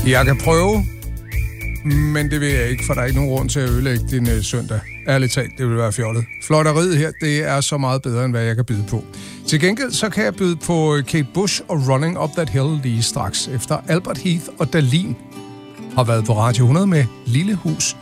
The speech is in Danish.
Jeg kan prøve, men det vil jeg ikke, for der er ikke nogen grund til at ødelægge din søndag. Ærligt talt, det vil være fjollet. Fløjteriet her, det er så meget bedre, end hvad jeg kan byde på. Til gengæld, så kan jeg byde på Kate Bush og Running Up That Hill lige straks, efter Albert Heath og Dalin har været på Radio 100 med Lille Hus